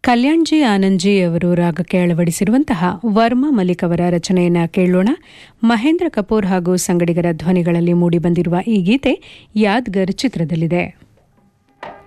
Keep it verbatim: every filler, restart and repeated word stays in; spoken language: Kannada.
ಕಲ್ಯಾಣ್ಜಿ ಆನಂದ್ಜಿ ಅವರು ರಾಗಕ್ಕೆ ಅಳವಡಿಸಿರುವಂತಹ ವರ್ಮಾ ಮಲಿಕ್ ಅವರ ರಚನೆಯನ್ನ ಕೇಳೋಣ. ಮಹೇಂದ್ರ ಕಪೂರ್ ಹಾಗೂ ಸಂಗಡಿಗರ ಧ್ವನಿಗಳಲ್ಲಿ ಮೂಡಿಬಂದಿರುವ ಈ ಗೀತೆ ಯಾದ್ಗರ್ ಚಿತ್ರದಲ್ಲಿದೆ.